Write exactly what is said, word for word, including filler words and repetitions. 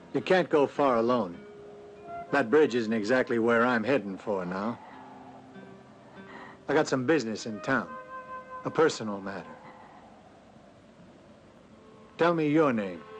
You can't go far alone. That bridge isn't exactly where I'm heading for now. I got some business in town. A personal matter. Tell me your name.